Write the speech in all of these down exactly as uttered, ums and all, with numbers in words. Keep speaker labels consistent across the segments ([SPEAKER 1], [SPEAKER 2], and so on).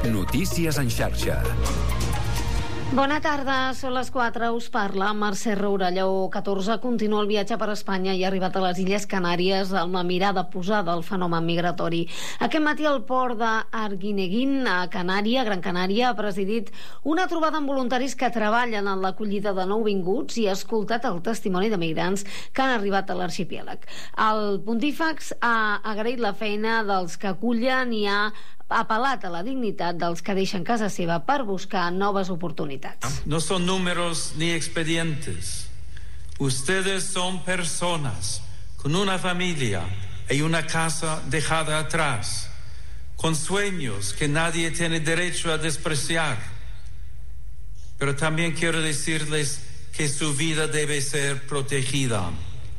[SPEAKER 1] Notícies en xarxa.
[SPEAKER 2] Bona tarda, són les quatre, us parla Mercè Roura. Lleó catorze continua el viatge per Espanya i ha arribat a les Illes Canàries amb la mirada posada al fenomen migratori. Aquest matí el port d'Arguineguín, a Canària, Gran Canària, ha presidit una trobada amb voluntaris que treballen en l'acollida de nouvinguts i ha escoltat el testimoni de migrants que han arribat a l'arxipèlag. El pontífex ha agraït la feina dels que acullen i ha apel·lat a la dignitat dels que deixen casa seva per buscar noves oportunitats.
[SPEAKER 3] No son números ni expedientes. Ustedes son personas con una familia y una casa dejada atrás, con sueños que nadie tiene derecho a despreciar. Pero también quiero decirles que su vida debe ser protegida.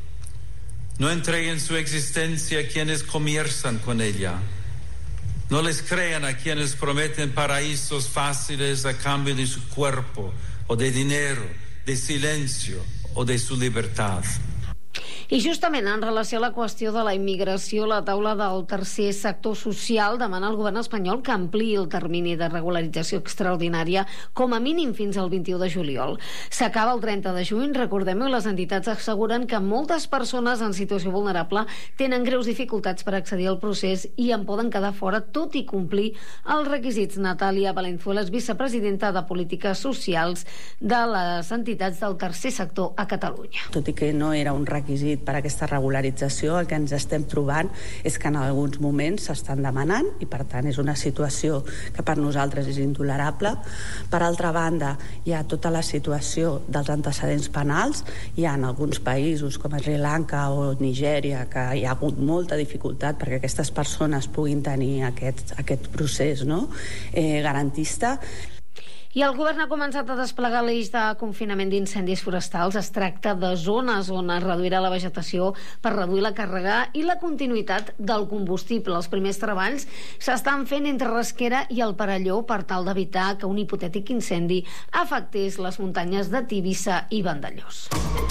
[SPEAKER 3] No entreguen su existencia a quienes comienzan con ella. No les crean a quienes prometen paraísos fáciles a cambio de su cuerpo, o de dinero, de silencio o de su libertad.
[SPEAKER 2] I justament en relació a la qüestió de la immigració, la taula del tercer sector social demana al govern espanyol que ampliï el termini de regularització extraordinària com a mínim fins al vint-i-u de juliol. S'acaba el trenta de juny, recordem-ho, i les entitats asseguren que moltes persones en situació vulnerable tenen greus dificultats per accedir al procés i en poden quedar fora tot i complir els requisits. Natàlia Valenzuela és vicepresidenta de Polítiques Socials de les entitats del tercer sector a Catalunya.
[SPEAKER 4] Tot i que no era un requisit per a aquesta regularització, el que ens estem trobant és que en alguns moments s'estan demanant i per tant és una situació que per nosaltres és intolerable. Per altra banda, hi ha tota la situació dels antecedents penals. Hi ha en alguns països com Sri Lanka o Nigèria que hi ha hagut molta dificultat perquè aquestes persones puguin tenir aquest, aquest procés, no? eh, garantista.
[SPEAKER 2] I el govern ha començat a desplegar l'eix de confinament d'incendis forestals. Es tracta de zones on es reduirà la vegetació per reduir la càrrega i la continuïtat del combustible. Els primers treballs s'estan fent entre Rasquera i el Perelló per tal d'evitar que un hipotètic incendi afectés les muntanyes de Tivissa i Vandellòs.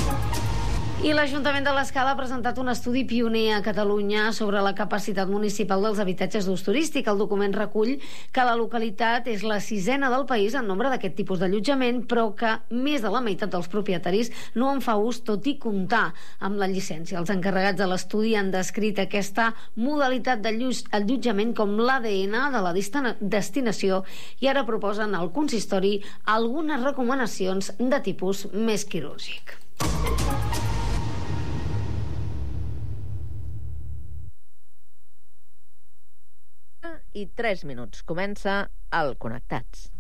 [SPEAKER 2] I l'Ajuntament de l'Escala ha presentat un estudi pioner a Catalunya sobre la capacitat municipal dels habitatges d'ús turístic. El document recull que la localitat és la sisena del país en nombre d'aquest tipus d'allotjament, però que més de la meitat dels propietaris no en fa ús, tot i comptar amb la llicència. Els encarregats de l'estudi han descrit aquesta modalitat d'allotjament com l'A D N de la destinació i ara proposen al consistori algunes recomanacions de tipus més quirúrgic.
[SPEAKER 5] I tres minuts. Comença el Connectats.